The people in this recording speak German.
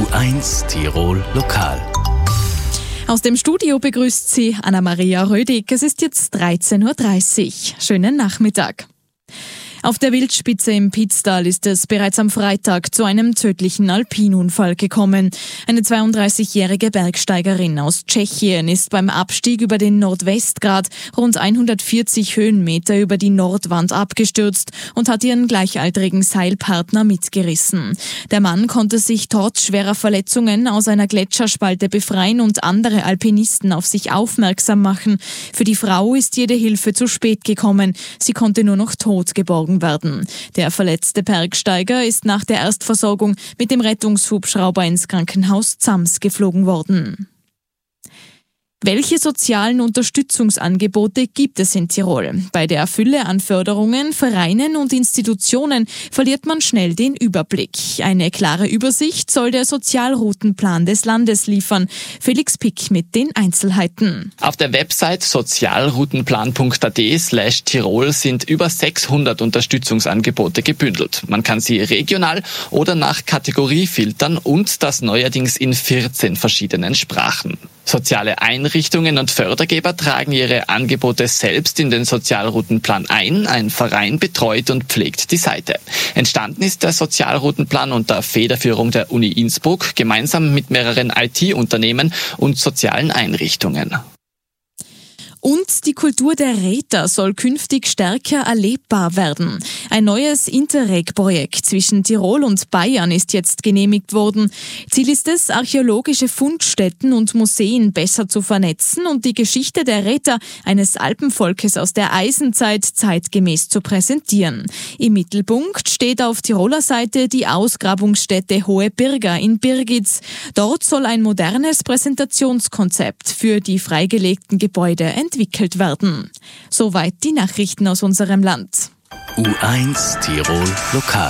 U1 Tirol Lokal. Aus dem Studio begrüßt Sie Anna-Maria Rödig. Es ist jetzt 13.30 Uhr. Schönen Nachmittag. Auf der Wildspitze im Pitztal ist es bereits am Freitag zu einem tödlichen Alpinunfall gekommen. Eine 32-jährige Bergsteigerin aus Tschechien ist beim Abstieg über den Nordwestgrat rund 140 Höhenmeter über die Nordwand abgestürzt und hat ihren gleichaltrigen Seilpartner mitgerissen. Der Mann konnte sich trotz schwerer Verletzungen aus einer Gletscherspalte befreien und andere Alpinisten auf sich aufmerksam machen. Für die Frau ist jede Hilfe zu spät gekommen. Sie konnte nur noch tot geborgen werden. Der verletzte Bergsteiger ist nach der Erstversorgung mit dem Rettungshubschrauber ins Krankenhaus Zams geflogen worden. Welche sozialen Unterstützungsangebote gibt es in Tirol? Bei der Fülle an Förderungen, Vereinen und Institutionen verliert man schnell den Überblick. Eine klare Übersicht soll der Sozialroutenplan des Landes liefern. Felix Pick mit den Einzelheiten. Auf der Website sozialroutenplan.at/Tirol sind über 600 Unterstützungsangebote gebündelt. Man kann sie regional oder nach Kategorie filtern und das neuerdings in 14 verschiedenen Sprachen. Soziale Einrichtungen und Fördergeber tragen ihre Angebote selbst in den Sozialroutenplan ein. Ein Verein betreut und pflegt die Seite. Entstanden ist der Sozialroutenplan unter Federführung der Uni Innsbruck, gemeinsam mit mehreren IT-Unternehmen und sozialen Einrichtungen. Und die Kultur der Räter soll künftig stärker erlebbar werden. Ein neues Interreg-Projekt zwischen Tirol und Bayern ist jetzt genehmigt worden. Ziel ist es, archäologische Fundstätten und Museen besser zu vernetzen und die Geschichte der Räter, eines Alpenvolkes aus der Eisenzeit, zeitgemäß zu präsentieren. Im Mittelpunkt steht auf Tiroler Seite die Ausgrabungsstätte Hohe Birger in Birgitz. Dort soll ein modernes Präsentationskonzept für die freigelegten Gebäude entwickelt werden. Soweit die Nachrichten aus unserem Land. U1 Tirol Lokal.